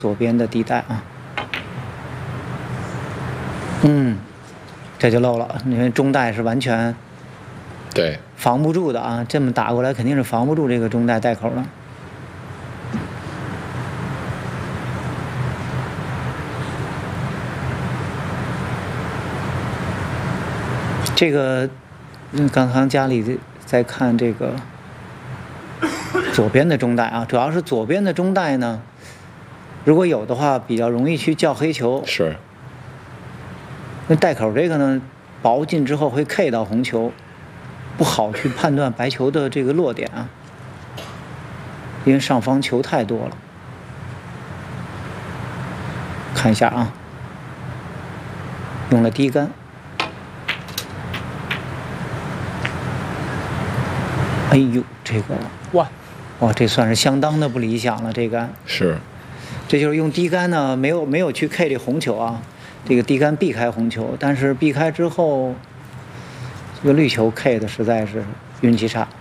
左边的地带啊，这就漏了，因为中带是完全对防不住的啊，这么打过来肯定是防不住这个中带带口的。这个，刚刚家里在看这个左边的中带啊，主要是左边的中带呢，如果有的话，比较容易去叫黑球。 是。 那带口这个呢，薄进之后会 K 到红球，不好去判断白球的这个落点啊，因为上方球太多了。看一下啊，用了低杆。哎呦，这个哇，这算是相当的不理想了。这杆是， 这就是用低杆呢，没有去 K 这红球啊，这个低杆避开红球，但是避开之后，这个绿球 K 的实在是运气差。